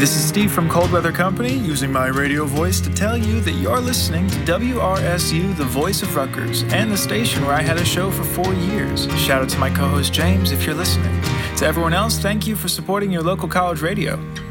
This is Steve from Cold Weather Company, using my radio voice to tell you that you're listening to WRSU, the voice of Rutgers, and the station where I had a show for 4 years. Shout out to my co-host James if you're listening. To everyone else, thank you for supporting your local college radio.